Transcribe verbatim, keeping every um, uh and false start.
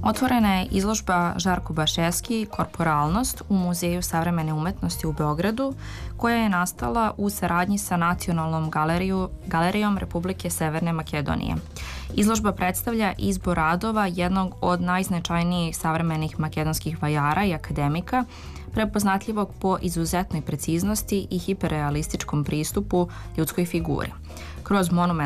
Otvorena je izložba Žarko Baševski Korporalnost u Muzeju savremene umetnosti u Beogradu, koja je nastala u saradnji sa Nacionalnom galeriju, galerijom Republike Severne Makedonije. Izložba predstavlja izbor radova jednog od najznačajnijih savremenih makedonskih vajara i akademika, prepoznatljivog po izuzetnoj preciznosti i hiperrealističkom pristupu ljudskoj figuri. Kroz monument